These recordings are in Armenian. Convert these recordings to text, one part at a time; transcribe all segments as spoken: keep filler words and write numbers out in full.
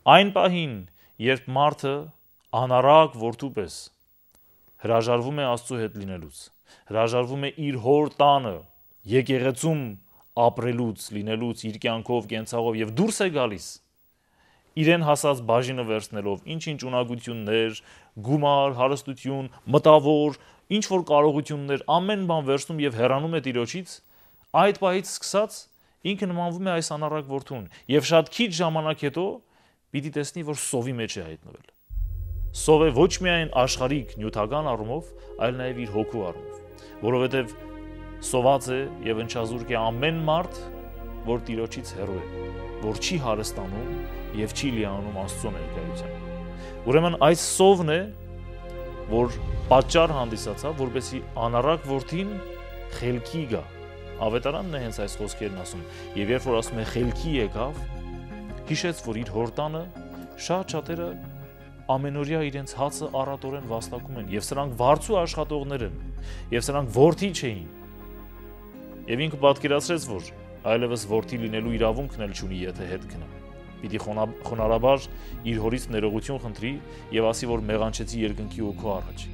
Այն պահին, երբ մարդը անառակ որդու պես հրաժարվում է Աստծո հետ լինելուց, հրաժարվում է իր հոր տանը, եկեղեցում ապրելուց, լինելուց, իր կյանքով, կենցաղով եւ դուրս է գալիս, իրեն հասած բաժինը վերցնելով, ինչ-ինչ ունակություններ, գումար, հարստություն, մտավոր, ինչ որ կարողություններ, ամեն բան վերցնում եւ հեռանում է Տիրոջից, այդ պահից սկսած ինքը նմանվում է այս անառակ որդուն եւ շատ քիչ ժամանակ հետո պիտի տեսնի, որ սովի մեջ է հայտնվել։ Սով է ոչ միայն աշխարհիկ նյութական առումով, այլ նաեւ իր հոգու առումով, որովհետեւ սոված է եւ ընչազուրկ է ամեն մարդ, որ Տիրոջից հեռու է, որ չի հարստանում եւ չի լիանում Աստծո ներկայությամբ։ Ուրեմն այս սովն է, որ պատճառ հանդիսացավ, որպեսզի անառակ որդին խելքի գա։ Ավետարանն է հենց այս խոսքերն ասում, եւ երբ որ ասում է խելքի եկավ, հիշեց, որ իր հորտանը շատ շատերը ամենօրյա իրենց հացը առատորեն վաստակում են, եւ սրանք վարձու աշխատողներ են, եւ սրանք որդի չէին։ Եվ ինքը պատկերացրեց, որ այլևս որդի լինելու իրավունքն էլ չունի, եթե հետ գնա։ Պիտի խոնարհաբար իր հորից ներողություն խնդրի եւ ասի, որ մեղանչեցի երկնքի ու քո առաջ։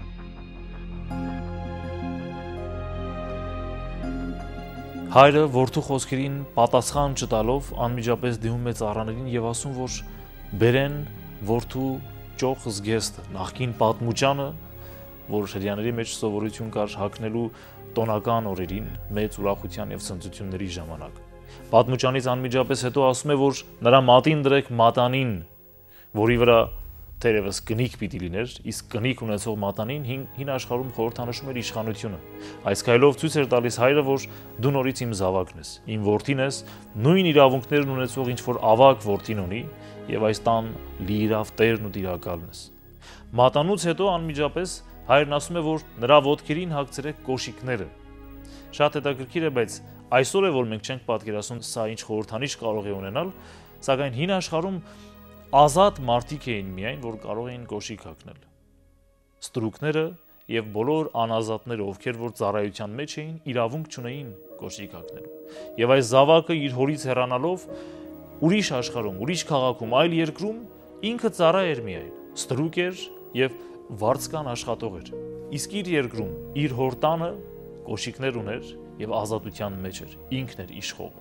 Հայրը որդու խոսքերին պատասխան չտալով անմիջապես դիմում է ծառաներին եւ ասում, որ բերեն որդու ճոխ զգեստը, նախկին պատմուճանը, որ հրյաների մեջ սովորություն կար հագնելու տոնական օրերին, մեծ ուրախության եւ ցնծությունների ժամանակ։ Պատմուճանից անմիջապես հետո ասում է, որ նրա մատին դրեք մատանին, որի վրա թերևս կնիկ պիտի լիներ, իսկ կնիկ ունեցող մատանին հին, հին աշխարհում խորհրդանշում էր իշխանությունը։ Այս քայլով ցույց էր տալիս հայրը, որ դու նորից իմ զավակն ես, իմ որդին ես, նույն իրավունքներն ունեցող ինչ որ ավակ որդին ունի, եւ այս տան լիիրավ տերն ու տիրակալն ես։ Մատանուց հետո անմիջապես հայրն ասում է, որ նրա ոտքերին հագցրեք կոշիկները։ Շատ հետաքրքիր է, բայց այսօր է, որ մենք չենք պատկերացնում սա ինչ խորհրդանիշ կարող է ունենալ, սակայն հին աշխարհում ազատ մարդիկ էին միայն, որ կարող էին կոշիկ հագնել։ Ստրուկները եւ բոլոր անազատները, ովքեր որ ծառայության մեջ էին, իրավունք չունեին կոշիկ հագնելու։ Եվ այս զավակը իր հորից հեռանալով ուրիշ աշխարհում, ուրիշ քաղաքում, այլ երկրում ինքը ծառա էր միայն, ստրուկ էր եւ վարձկան աշխատող էր։ Իսկ իր երկրում իր հոր տանը կոշիկներ ուներ եւ ազատության մեջ էր, ինքն էր իշխողը։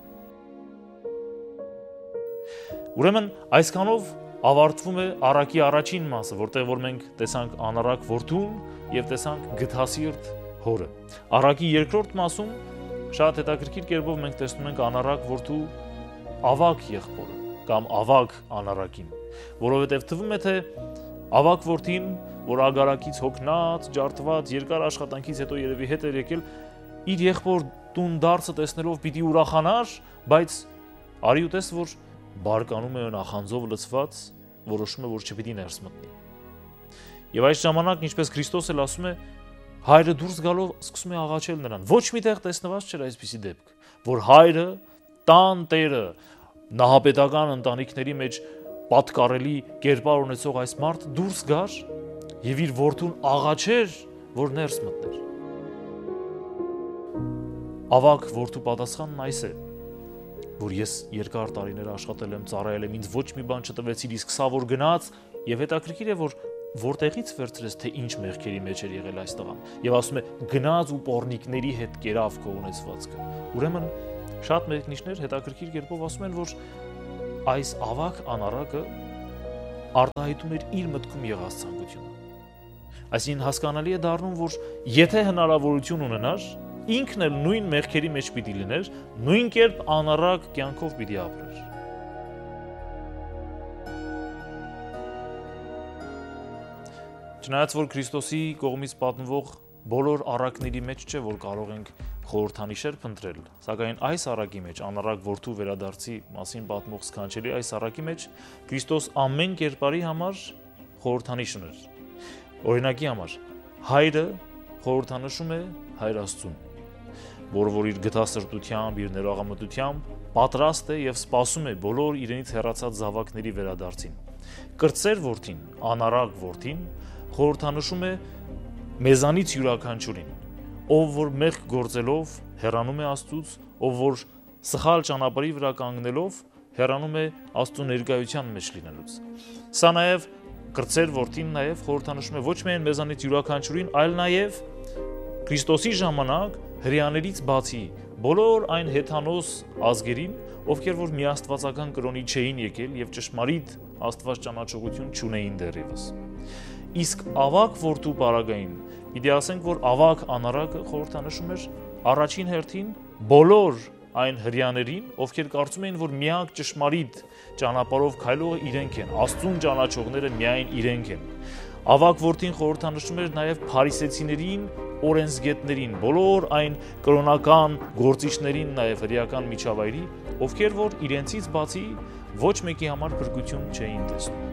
Ուրեմն այսքանով ավարտվում է առակի առաջին մասը, որտեղ որ մենք տեսանք անառակ որդուն եւ տեսանք գթասիրտ հորը։ Առակի երկրորդ մասում շատ հետաքրքիր կերպով մենք տեսնում ենք անառակ որդու ավակ եղբորը կամ ավակ անառակին, որովհետեւ թվում է, թե ավակ որդին, որ ագարակից հոգնած, ջարդված, երկար աշխատանքից հետո երևի հետ էր եկել, իր եղբոր տուն դարձը տեսնելով պիտի ուրախանար, բայց արի ու տես, որ բարկանում է նախանձով լցված, որոշում է, որ չպիտի ներս մտնի։ Եվ այս ժամանակ, ինչպես Քրիստոս էլ ասում է, հայրը դուրս գալով սկսում է աղաչել նրան։ Ոչ միտեղ տեսնված չէր այսպիսի դեպք, որ հայրը տան տերը, նահապետական ընտանիքների մեջ պատկառելի կերպար ունեցող այս մարդը դուրս գար եւ իր որդուն աղաչեր, որ ներս մտներ։ Ավակ որդու պատասխանն այս է, որ ես երկար տարիներ աշխատել եմ, ծառայել եմ, ինձ ոչ մի բան չտվեցիր, իսկ սա որ գնաց, եւ հետաքրքիր է, որ որտեղից վերցրեց, թե ինչ մեղքերի մեջ էր եղել այս տղան, եւ ասում է գնաց ու պոռնիկների հետ կերավ քո ունեցվածքը։ Ուրեմն շատ մեկնիշներ հետաքրքիր կերպով ասում են, որ այս ավակ անառակը արտահայտում էր իր մտքում եղած ցանկությունը։ Այսինքն հասկանալի է դառնում, որ եթե հնարավորություն ունենար, ինքն էլ նույն մեղքերի մեջ պիտի լիներ, նույն կերպ անառակ կյանքով պիտի ապրեր։ Չնայած որ Քրիստոսի կողմից պատմվող բոլոր առակների մեջ չէ, որ կարող ենք խորհրդանիշեր փնտրել, սակայն այս առակի մեջ, անառակ որդու վերադարձի մասին պատմող սքանչելի այս առակի մեջ Քրիստոս ամեն կերպարի համար խորհրդանիշ ուներ։ Օրինակի համար հայրը խորհրդանշում է Հայր Աստծուն, որը որ իր գթասրտությամբ, իր ներողամտությամբ պատրաստ է եւ սպասում է բոլոր իրենից հեռացած զավակների վերադարձին։ Կրտսեր որդին, անառակ որդին խորհրդանշում է մեզանից յուրաքանչյուրին, ով որ մեղք գործելով հեռանում է Աստծուց, ով որ սխալ ճանապարհի վրա կանգնելով հեռանում է Աստծո ներկայության մեջ լինելուց։ Սա նաև կրտսեր որդին նաև խորհրդանշում է ոչ միայն մեզանից յուրաքանչյուրին, այլ նաև Քրիստոսի ժամանակ հրեաներից բացի բոլոր այն հեթանոս ազգերին, ովքեր որ միաստվածական կրոնի չէին եկել եւ ճշմարիտ Աստված ճանաչողություն չունեին դեռևս։ Իսկ ավակ որդու պարագային, պիտի ասենք, որ ավակ անառակը խորհրդանշում էր առաջին հերթին բոլոր այն հրեաներին, ովքեր կարծում էին, որ միակ ճշմարիտ ճանապարհով քայլողը իրենք են, Աստծուն ճանաչողները միայն իրենք են։ Ավակ որդին խորհրդանշում էր նաև փարիսեցիներին, օրենսգետներին, բոլոր այն կրոնական գործիչներին, նաև հրեական միջավայրի, ովքեր որ իրենցից բացի ոչ մեկի համար փրկություն չէին տեսնում։